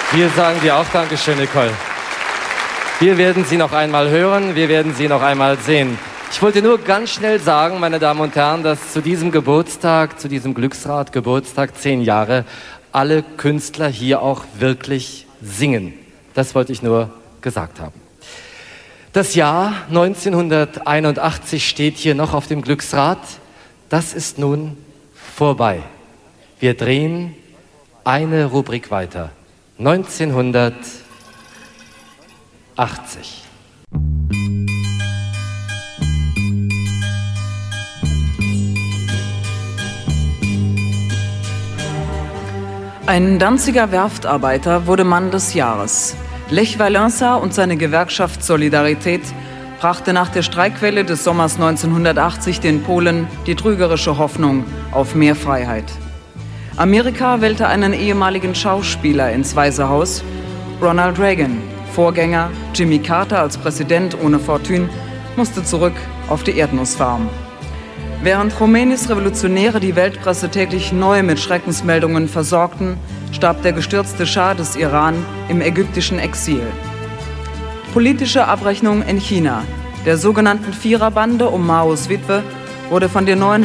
Wir sagen dir auch Dankeschön, Nicole. Wir werden Sie noch einmal hören, wir werden Sie noch einmal sehen. Ich wollte nur ganz schnell sagen, meine Damen und Herren, dass zu diesem Geburtstag, zu diesem Glücksrad-Geburtstag 10 Jahre, alle Künstler hier auch wirklich singen. Das wollte ich nur gesagt haben. Das Jahr 1981 steht hier noch auf dem Glücksrad. Das ist nun vorbei. Wir drehen eine Rubrik weiter. 1980. Ein Danziger Werftarbeiter wurde Mann des Jahres. Lech Wałęsa und seine Gewerkschaft Solidarität brachte nach der Streikwelle des Sommers 1980 den Polen die trügerische Hoffnung auf mehr Freiheit. Amerika wählte einen ehemaligen Schauspieler ins Weiße Haus. Ronald Reagan, Vorgänger Jimmy Carter als Präsident ohne Fortune, musste zurück auf die Erdnussfarm. Während Khomeinis Revolutionäre die Weltpresse täglich neu mit Schreckensmeldungen versorgten, starb der gestürzte Schah des Iran im ägyptischen Exil. Politische Abrechnung in China, der sogenannten Viererbande um Maos Witwe, wurde von den neuen